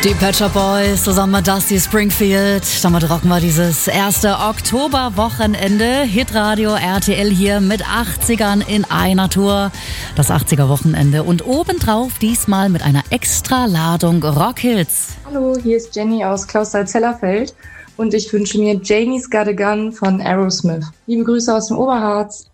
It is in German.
Die Pet Shop Boys zusammen mit Dusty Springfield. Damit rocken wir dieses erste Oktoberwochenende. Hitradio RTL hier mit 80ern in einer Tour. Das 80er-Wochenende und obendrauf diesmal mit einer Extra-Ladung Rockhits. Hallo, hier ist Jenny aus Clausthal-Zellerfeld und ich wünsche mir Janie's Got a Gun von Aerosmith. Liebe Grüße aus dem Oberharz.